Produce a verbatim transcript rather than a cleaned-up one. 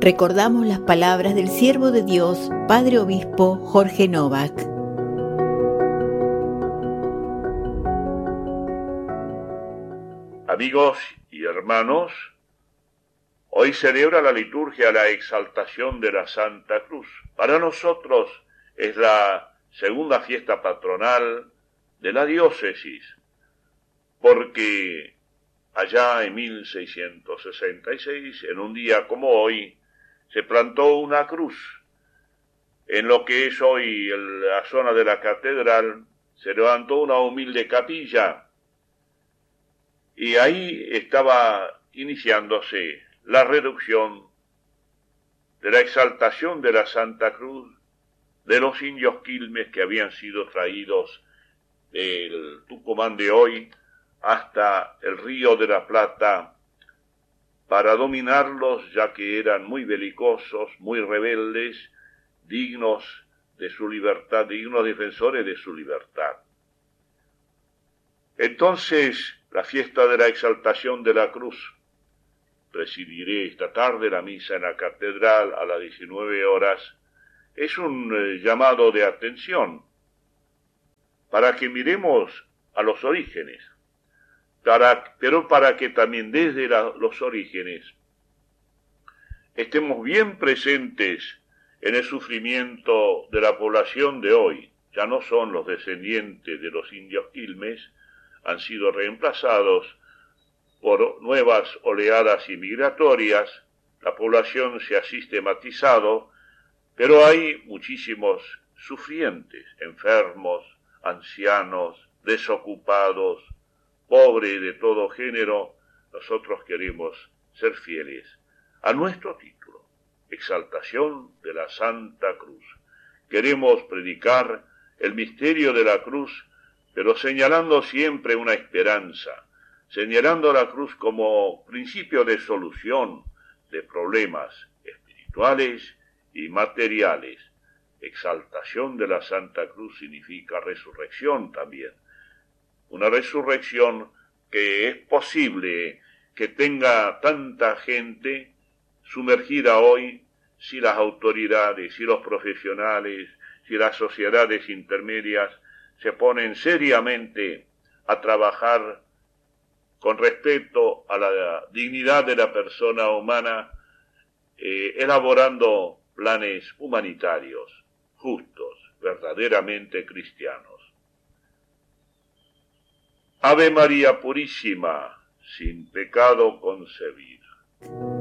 Recordamos las palabras del siervo de Dios, Padre Obispo Jorge Novak. Amigos y hermanos, hoy celebra la liturgia la exaltación de la Santa Cruz. Para nosotros es la segunda fiesta patronal de la diócesis, porque allá en mil seiscientos sesenta y seis, en un día como hoy, se plantó una cruz. En lo que es hoy la zona de la catedral, se levantó una humilde capilla, y ahí estaba iniciándose la reducción de la exaltación de la Santa Cruz de los indios quilmes que habían sido traídos del Tucumán de hoy hasta el Río de la Plata para dominarlos, ya que eran muy belicosos, muy rebeldes, dignos de su libertad, dignos defensores de su libertad. Entonces, la fiesta de la exaltación de la cruz, presidiré esta tarde la misa en la catedral a las diecinueve horas, es un eh, llamado de atención para que miremos a los orígenes, para, pero para que también desde la, los orígenes estemos bien presentes en el sufrimiento de la población de hoy. Ya no son los descendientes de los indios quilmes, han sido reemplazados por nuevas oleadas inmigratorias, la población se ha sistematizado, pero hay muchísimos sufrientes, enfermos, ancianos, desocupados, pobres de todo género. Nosotros queremos ser fieles a nuestro título, exaltación de la Santa Cruz. Queremos predicar el misterio de la cruz, pero señalando siempre una esperanza, señalando la cruz como principio de solución de problemas espirituales y materiales. Exaltación de la Santa Cruz significa resurrección también. Una resurrección que es posible que tenga tanta gente sumergida hoy si las autoridades, si los profesionales, si las sociedades intermedias se ponen seriamente a trabajar con respeto a la dignidad de la persona humana, eh, elaborando planes humanitarios, justos, verdaderamente cristianos. Ave María Purísima, sin pecado concebida.